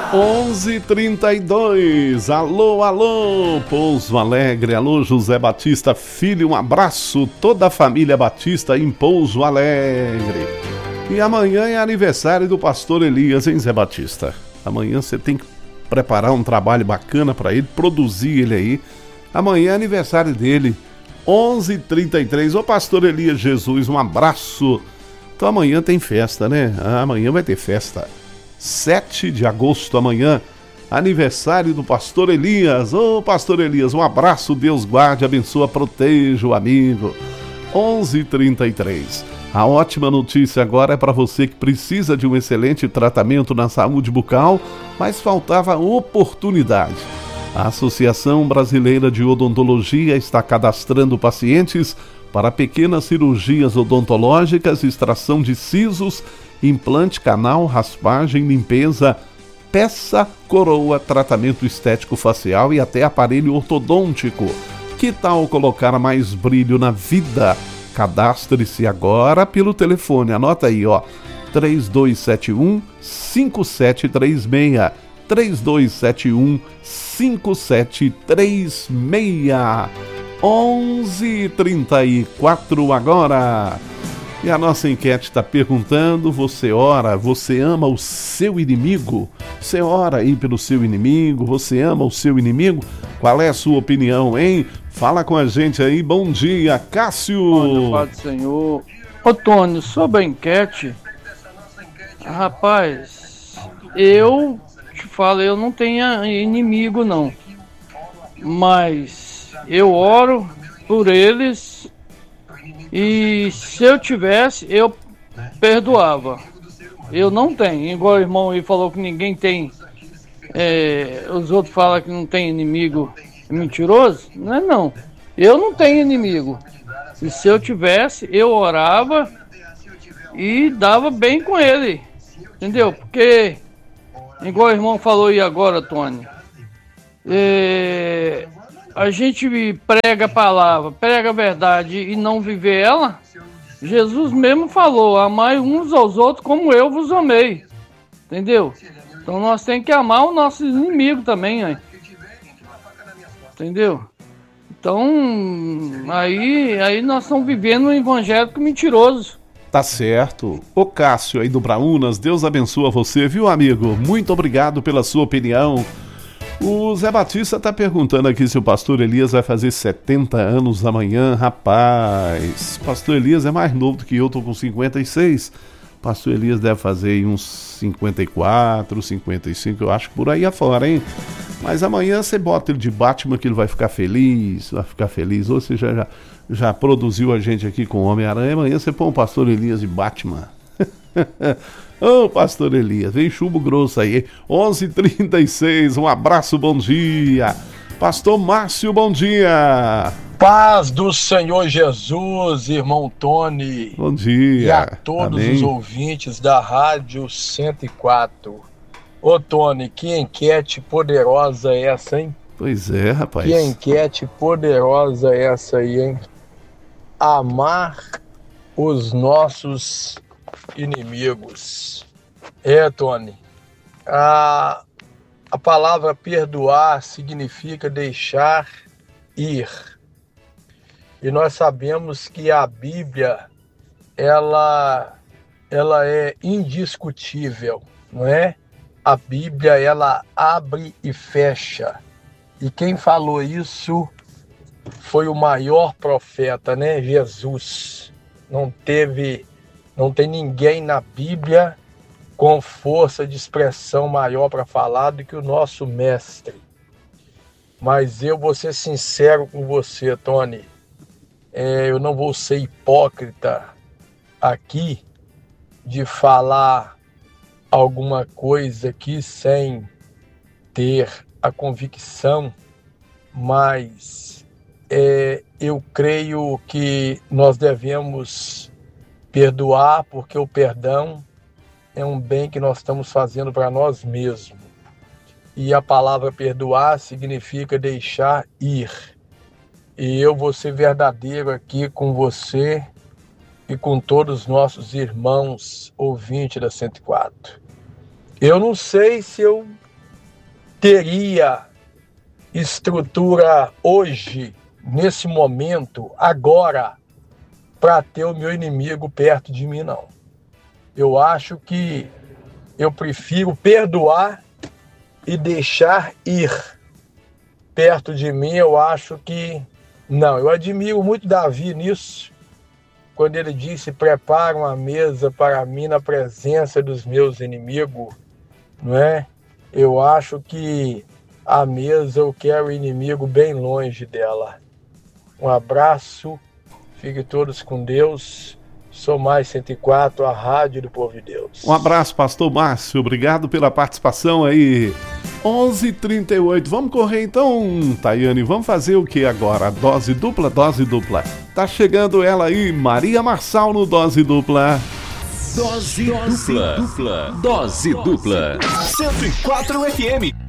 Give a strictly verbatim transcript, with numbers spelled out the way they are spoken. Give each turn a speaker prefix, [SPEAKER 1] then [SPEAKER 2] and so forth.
[SPEAKER 1] onze e trinta e dois, alô, alô, Pouso Alegre, alô, José Batista Filho, um abraço, toda a família Batista em Pouso Alegre. E amanhã é aniversário do pastor Elias, hein, Zé Batista? Amanhã você tem que preparar um trabalho bacana para ele, produzir ele aí. Amanhã é aniversário dele, onze e trinta e três, ô pastor Elias Jesus, um abraço. Então amanhã tem festa, né? Ah, amanhã vai ter festa. sete de agosto, amanhã, aniversário do pastor Elias. Ô, pastor Elias, um abraço, Deus guarde, abençoa, proteja o amigo. onze e trinta e três. A ótima notícia agora é para você que precisa de um excelente tratamento na saúde bucal, mas faltava oportunidade. A Associação Brasileira de Odontologia está cadastrando pacientes para pequenas cirurgias odontológicas, extração de sisos, implante canal, raspagem, limpeza, peça, coroa, tratamento estético facial e até aparelho ortodôntico. Que tal colocar mais brilho na vida? Cadastre-se agora pelo telefone, anota aí, ó, três dois sete um, cinco sete três seis, três dois sete um, cinco sete três seis, onze e trinta e quatro agora. E a nossa enquete está perguntando: você ora, você ama o seu inimigo? Você ora aí pelo seu inimigo? Você ama o seu inimigo? Qual é a sua opinião, hein? Fala com a gente aí. Bom dia, Cássio.
[SPEAKER 2] Bom dia, Pai do Senhor. Ô, Tony, sobre a enquete, rapaz, eu te falo, eu não tenho inimigo, não. Mas eu oro por eles. E se eu tivesse, eu perdoava. Eu não tenho. Igual o irmão aí falou que ninguém tem. É, os outros falam que não tem inimigo mentiroso. Não é não. Eu não tenho inimigo. E se eu tivesse, eu orava e dava bem com ele. Entendeu? Porque, igual o irmão falou aí agora, Tony. É, a gente prega a palavra, prega a verdade e não viver ela. Jesus mesmo falou: amai uns aos outros como eu vos amei. Entendeu? Então nós temos que amar o nosso inimigo também, hein? Entendeu? Então aí, aí nós estamos vivendo um evangélico mentiroso.
[SPEAKER 1] Tá certo. Ô Cássio aí do Braunas, Deus abençoa você, viu, amigo? Muito obrigado pela sua opinião. O Zé Batista está perguntando aqui se o pastor Elias vai fazer setenta anos amanhã. Rapaz, pastor Elias é mais novo do que eu, tô com cinquenta e seis. Pastor Elias deve fazer uns cinquenta e quatro, cinquenta e cinco, eu acho, por aí afora, hein? Mas amanhã você bota ele de Batman que ele vai ficar feliz, vai ficar feliz. Ou seja, já, já produziu a gente aqui com o Homem-Aranha, amanhã você põe o pastor Elias de Batman. Ô, oh, pastor Elias, vem chumbo grosso aí. onze e trinta e seis, um abraço, bom dia. Pastor Márcio, bom dia.
[SPEAKER 3] Paz do Senhor Jesus, irmão Tony.
[SPEAKER 1] Bom dia.
[SPEAKER 3] E a todos
[SPEAKER 1] Amém.
[SPEAKER 3] Os ouvintes da Rádio cento e quatro. Ô, Tony, que enquete poderosa é essa, hein?
[SPEAKER 1] Pois é, rapaz.
[SPEAKER 3] Que enquete poderosa é essa aí, hein? Amar os nossos inimigos. É, Tony, a, a palavra perdoar significa deixar ir. E nós sabemos que a Bíblia, ela, ela é indiscutível, não é? A Bíblia, ela abre e fecha. E quem falou isso foi o maior profeta, né? Jesus. Não teve... Não tem ninguém na Bíblia com força de expressão maior para falar do que o nosso mestre. Mas eu vou ser sincero com você, Tony. É, eu não vou ser hipócrita aqui de falar alguma coisa aqui sem ter a convicção, mas é, eu creio que nós devemos perdoar, porque o perdão é um bem que nós estamos fazendo para nós mesmos. E a palavra perdoar significa deixar ir. E eu vou ser verdadeiro aqui com você e com todos os nossos irmãos ouvintes da cento e quatro. Eu não sei se eu teria estrutura hoje, nesse momento, agora, para ter o meu inimigo perto de mim, não. Eu acho que eu prefiro perdoar e deixar ir. Perto de mim, eu acho que não. Eu admiro muito Davi nisso, quando ele disse: prepara uma mesa para mim na presença dos meus inimigos, não é? Eu acho que a mesa eu quero o inimigo bem longe dela. Um abraço, fiquem todos com Deus. Sou Mais cento e quatro, a Rádio do Povo de Deus.
[SPEAKER 1] Um abraço, pastor Márcio, obrigado pela participação aí. onze e trinta e oito, vamos correr então, Tayane, vamos fazer o que agora? Dose dupla, dose dupla. Tá chegando ela aí, Maria Marçal no Dose Dupla.
[SPEAKER 4] Dose, dose dupla. dupla. Dose dupla. cento e quatro F M.